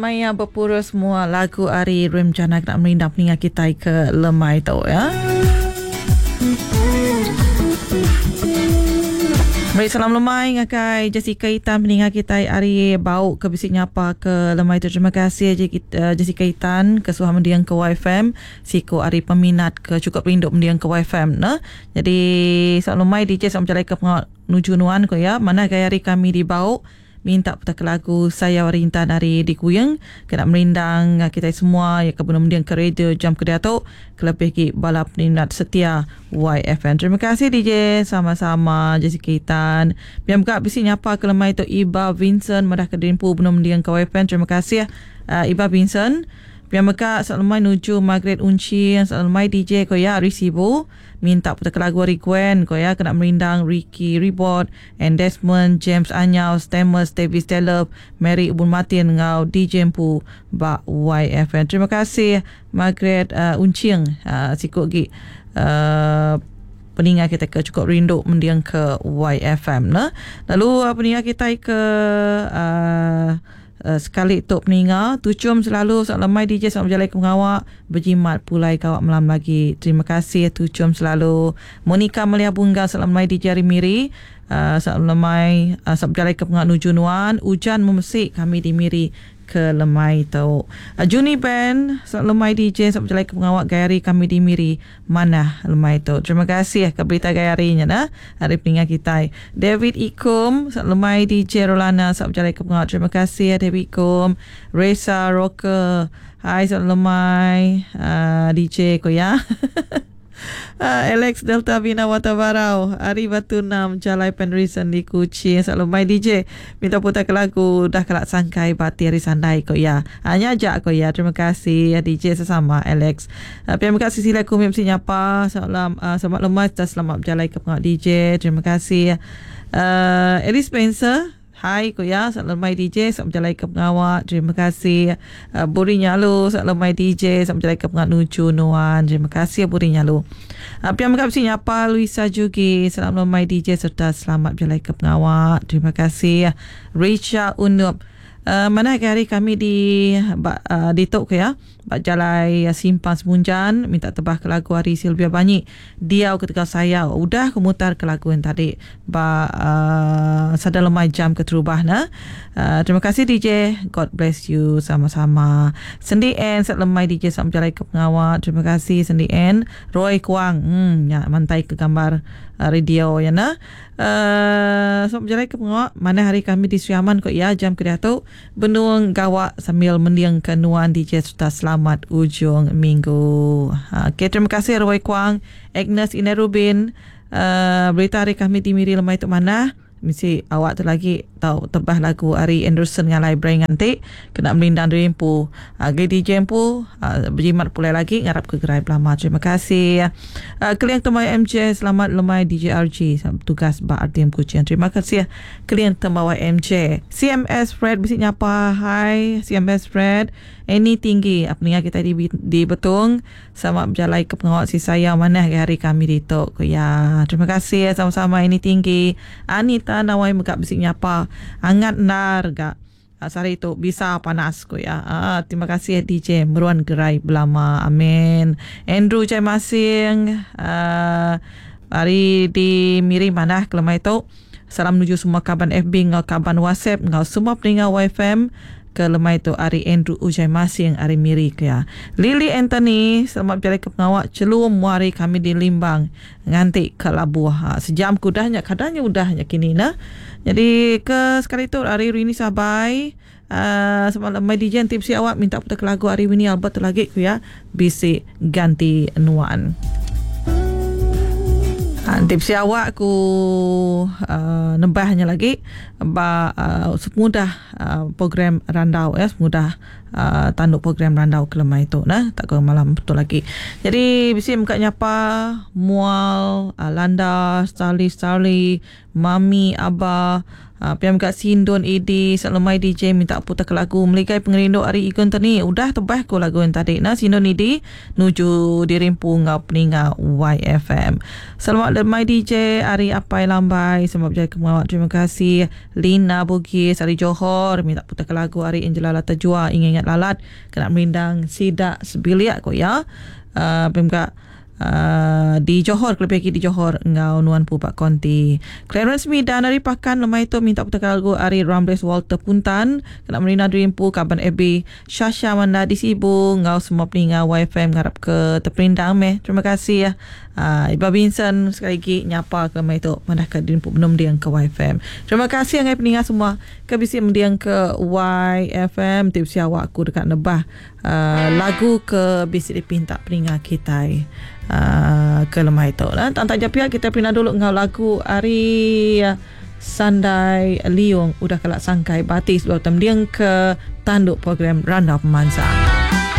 Maya berpura semua lagu Ari Remjana nak merindam peningat kita ke lemai tu ya. Baik, salam lemai ngakai Jessica Itan peningat kita Ari bau ke bisik nyapa ke lemai tu. Terima kasih Jessica Itan kesuhan mendiang ke YFM siko Ari peminat ke cukup rindu mendiang ke YFM nah. Jadi salam lemai DJ sama jalan ke menuju nuan ko ya. Mana gaya Ari kami di bau minta putar lagu Saya Warinta dari Dikuyeng kena merindang kita semua ya kebun mendiang ke radio jam ke datuk kelebih ki balap peminat setia YFM. Terima kasih DJ sama-sama Jessica Itan. Biar buka bisi nyapa ke lemai tu Iba Vincent madah ke Dimpu benum mendiang ke YFM. Terima kasih Iba Vincent. Biar buka salamai nuju Margaret Unci salamai DJ ko ya Risibo minta putar lagu Gwen ko ya kena merindang Ricky Ribot and Desmond James Anyau Stemmers Davis Delop Mary Ubun Martin ngau DJ Empu ba YFM. Terima kasih Margaret Unciang sikut gi peningat kita ke cukup rindu mendiang ke YFM nah. Lalu peningat kita ke sekali tok peningat tucum selalu salamai DJ sama berjalan ke mengawak berjimat pulai kawak malam lagi. Terima kasih tucum selalu. Monica Melia Bunga salamai DJ Ari Miri salamai sama berjalan ke pengat nuju nuan hujan memesik kami di Miri ke lemai tau. Juni Band lemai DJ sama berjalan ke pengawak Gayari kami di Miri mana lemai tau. Terima kasih ke berita Gayarinya nah hari peningat kita. David Ikum lemai DJ Rolana sama berjalan ke pengawak. Terima kasih David Ikum. Reza Rocker hai lemai DJ ko ya. Alex Delta Bina Watabarau Ari Batu 6 Jalai Penrisen di Kuching Salomai DJ minta putar ke lagu dah kelak sangkai Bati Hari Sandai ko ya hanya ajak ko ya. Terima kasih ya DJ sesama Alex. Terima kasih sila kumim si nyapa selamat lemas dan selamat berjalai ke pengak DJ. Terima kasih Eddie Spencer hai ko ya salamai DJ selamat berjalai ke pengawak. Terima kasih Buri Nyalu salamai DJ selamat berjalai ke pengak nuju nuan. Terima kasih Buri Nyalu. Terima kasih nyapa Luisa Jugi selamat lemai DJ serta selamat berjalai ke pengawak. Terima kasih Richa Unup. Mana hari kami di tok ke ya bak jalai Simpang Semunjan minta tebah ke lagu Hari Silvia Banyi dia ketika saya udah kemutar ke lagu yang tadi bak sadar lemai jam ke terubah nah. Terima kasih DJ, God bless you sama-sama. Sendi N sat lemai DJ sat berjalai ke pengawak. Terima kasih Sendi N. Roy Kuang ya mantai ke gambar radio ya nah. So berjalai ke pengawak mana hari kami di Sriaman kok ya jam ke datuk benung gawak sambil mendiang ke nuan DJ serta selamat ujung minggu. Okay, terima kasih Roy Kuang. Agnes Inerubin berita hari kami di Miri lemai tu mana mesti awak tu lagi tahu tebah lagu Ari Anderson dengan Library nganti kena melindang Empu DJ Empu berjimat pulai lagi ngarap ke gerai pelama. Terima kasih klien tembak MJ selamat lemai DJ RG tugas ba RTM Kuching. Terima kasih klien tembak MJ. CMS Fred bisik nyapa hai CMS Fred ini tinggi peningat kita di Betung sama berjalai ke pengawak si saya mana hari kami di tok ya. Terima kasih sama-sama ini tinggi. Anita nawai megak bisik nyapa hangat nar gak sari itu bisa panas ko ya. Terima kasih DJ Meruan Gerai Belama. Amin. Andrew Cai Masing hari di Miri mana kelemai itu salam menuju semua kaban FB ngau kaban WhatsApp ngau semua peningat YFM ke lemai tu Ari Andrew Ujai Masing Ari Miri ke ya. Lily Anthony selamat berjalan ke pengawak celum hari kami di Limbang nganti ke Labuah sejam kudahnya kadangnya udahnya kini nah. Jadi ke sekali tu Ari Rini Sabai semalam lemai DJ tipsi awak minta putar ke lagu Ari Winnie Albert tu lagi ku ya bisik ganti nuan. Tipsi awak ku nembahnya lagi semudah program randau ya semudah tanduk program randau ke lemah itu nah tak ke malam betul lagi. Jadi bisi muka nyapa Mual Landa Starly Mami Abah Piam kat Sindon Edi Salamai DJ minta putar ke lagu Meligai Pengerinduk Ari Igun tani. Udah tebah ko lagu yang tadi. Nah Sindon Edi nuju dirimpu ngau peninga YFM. Selamat lemai DJ Ari Apai Lambai sebab jadi kemawak. Terima kasih Lina Bugis Ari Johor minta putar ke lagu Ari Angela Lata Jua Ingat Lalat kena merindang sidak sebiliak ko ya. Pemka di Johor, lebih lagi di Johor ngau Nuan Pupak Konti. Clarence Mida dari Pakan lemai tu minta putar lagu Ari Rambles Walter Puntan kena merina dirimpu kaban Ebi Syasha Manda di Sibu ngau semua peninga YFM ngarap ke terperindang meh. Terima kasih ya. Iba Vincent sekali lagi nyapa ke mai tu mandah ke dirimpu benum diang ke YFM. Terima kasih angai peninga semua kebisi mendiang ke YFM tips awak aku dekat nebah lagu ke bisi dipinta peninga kita ke lemah itu lah. Tak pihak kita pernah dulu ngau lagu Ari Sandai Liung udah kelak sangkai batis sebelum diang ke tanduk program Randa Pemansa.